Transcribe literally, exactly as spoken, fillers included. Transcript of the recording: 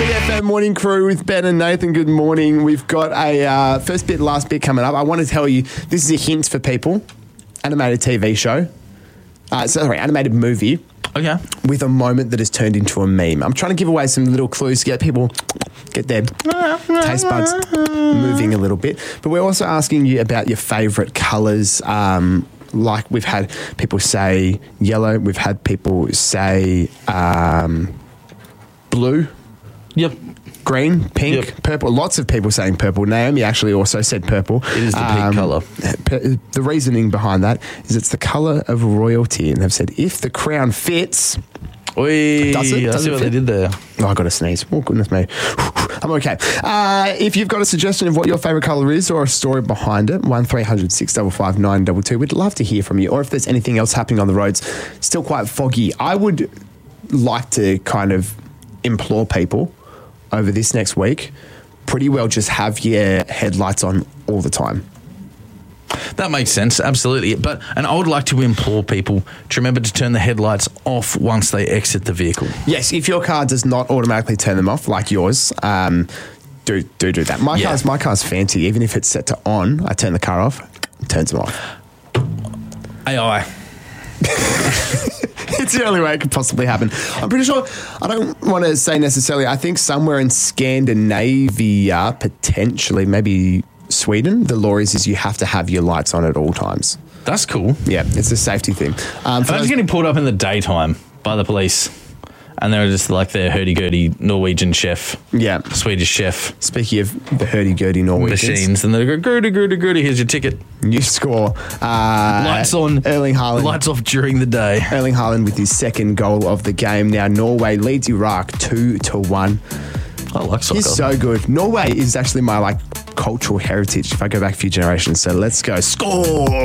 C F M Morning Crew with Ben and Nathan. Good morning. We've got a uh, first bit, last bit coming up. I want to tell you, this is a hint for people. Animated T V show. Uh, sorry, animated movie. Okay. With a moment that has turned into a meme. I'm trying to give away some little clues to get people, get their taste buds moving a little bit. But we're also asking you about your favourite colours. Um, like we've had people say yellow. We've had people say um, blue. Yep. Green, pink, Yep. purple. Lots of people saying purple. Naomi actually also said purple. It is the pink Um, colour. pe- The reasoning behind that is it's the colour of royalty. And they've said if the crown fits... Oi, Does it? I Does see it what fit? they did there. Oh, I got to sneeze. Oh, goodness me. I'm okay. Uh, if you've got a suggestion of what your favourite colour is or a story behind it, one three hundred six five five nine two two. We'd love to hear from you. Or if there's anything else happening on the roads, still quite foggy. I would like to kind of implore people over this next week, pretty well just have your headlights on all the time. That makes sense, absolutely. But and I would like to implore people to remember to turn the headlights off once they exit the vehicle. Yes, if your car does not automatically turn them off like yours, um, do do do that. My Yeah. car's my car's fancy. Even if it's set to on, I turn the car off, it turns them off. A I. It's the only way it could possibly happen. I'm pretty sure, I don't want to say necessarily, I think somewhere in Scandinavia, potentially, maybe Sweden, the law is, is you have to have your lights on at all times. That's cool. Yeah, it's a safety thing. Um, for I was those- getting pulled up in the daytime by the police, and they were just like their hurdy-gurdy Norwegian chef, yeah. Swedish chef Speaking of the hurdy-gurdy Norwegians, machines, and they go, gurdy, gurdy, gurdy, here's your ticket. you score. Uh, Lights on. Erling Haaland. Lights off during the day. Erling Haaland with his second goal of the game. Now Norway leads Iraq two to one. I like soccer. He's so good. Norway is actually my like cultural heritage if I go back a few generations. So let's go. Score!